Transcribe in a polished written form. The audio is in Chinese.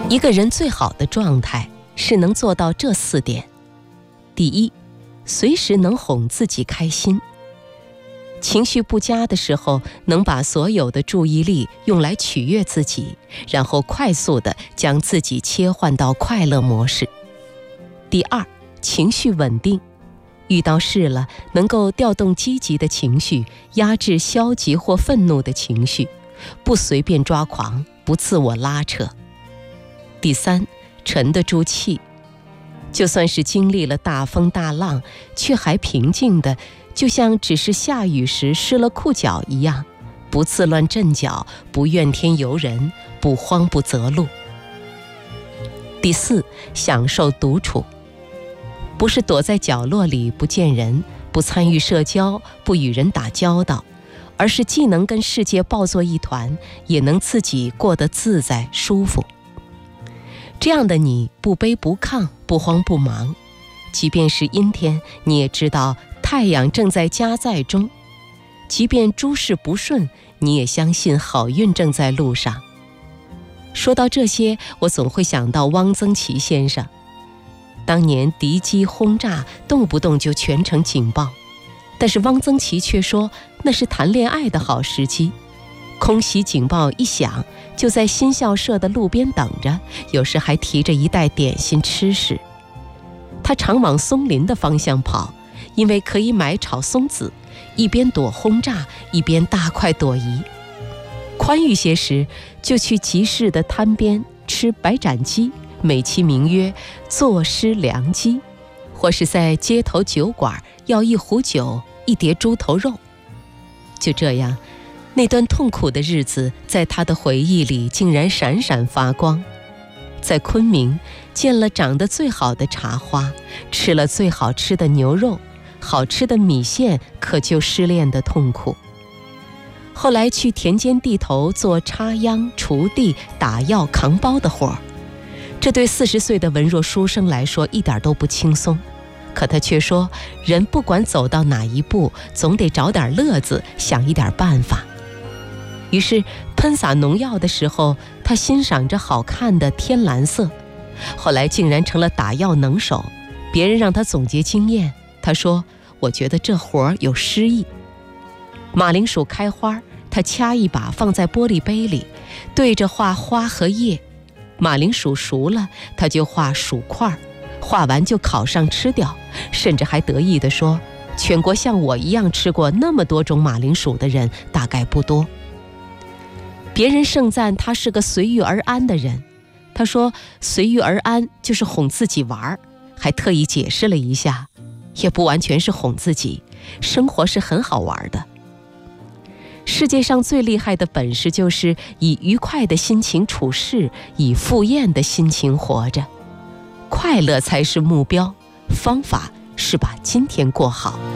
一个人最好的状态是能做到这4点。第一，随时能哄自己开心。情绪不佳的时候，能把所有的注意力用来取悦自己，然后快速地将自己切换到快乐模式。第二，情绪稳定。遇到事了，能够调动积极的情绪，压制消极或愤怒的情绪，不随便抓狂，不自我拉扯。第三，沉得住气。就算是经历了大风大浪，却还平静的，就像只是下雨时湿了裤脚一样，不自乱阵脚，不怨天尤人，不慌不择路。第四，享受独处。不是躲在角落里不见人，不参与社交，不与人打交道，而是既能跟世界抱作一团，也能自己过得自在舒服。这样的你不卑不亢，不慌不忙，即便是阴天，你也知道太阳正在加载中；即便诸事不顺，你也相信好运正在路上。说到这些，我总会想到汪曾祺先生。当年敌机轰炸，动不动就全城警报，但是汪曾祺却说那是谈恋爱的好时机。空袭警报一响，就在新校舍的路边等着，有时还提着一袋点心吃食。他常往松林的方向跑，因为可以买炒松子，一边躲轰炸，一边大快朵颐。宽裕些时，就去集市的摊边吃白斩鸡，美其名曰坐失良机，或是在街头酒馆要一壶酒，一碟猪头肉。就这样，那段痛苦的日子在他的回忆里竟然闪闪发光。在昆明见了长得最好的茶花，吃了最好吃的牛肉，好吃的米线可救失恋的痛苦。后来去田间地头做插秧、锄地、打药、扛包的活儿，这对40岁的文弱书生来说一点都不轻松。可他却说，人不管走到哪一步，总得找点乐子，想一点办法。于是喷洒农药的时候，他欣赏着好看的天蓝色，后来竟然成了打药能手。别人让他总结经验，他说，我觉得这活儿有诗意。马铃薯开花，他掐一把放在玻璃杯里，对着画花和叶。马铃薯熟了，他就画薯块，画完就烤上吃掉，甚至还得意地说，全国像我一样吃过那么多种马铃薯的人大概不多。别人盛赞他是个随遇而安的人，他说随遇而安就是哄自己玩，还特意解释了一下，也不完全是哄自己，生活是很好玩的。世界上最厉害的本事就是以愉快的心情处事，以赴宴的心情活着。快乐才是目标，方法是把今天过好。